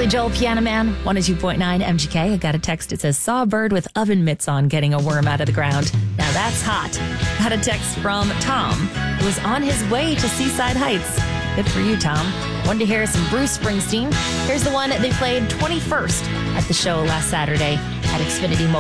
Billy Joel, Piano Man, 102.9 MGK. I got a text. It says, saw a bird with oven mitts on getting a worm out of the ground. Now that's hot. Got a text from Tom, who was on his way to Seaside Heights. Good for you, Tom. Wanted to hear some Bruce Springsteen. Here's the one they played 21st at the show last Saturday at Xfinity Mobile.